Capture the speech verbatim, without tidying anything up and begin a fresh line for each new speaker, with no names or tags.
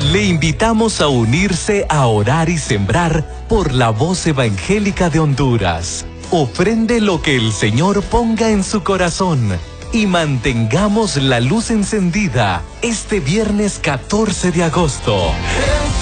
Le invitamos a unirse a orar y sembrar por la voz evangélica de Honduras. Ofrende lo que el Señor ponga en su corazón y mantengamos la luz encendida este viernes catorce de agosto.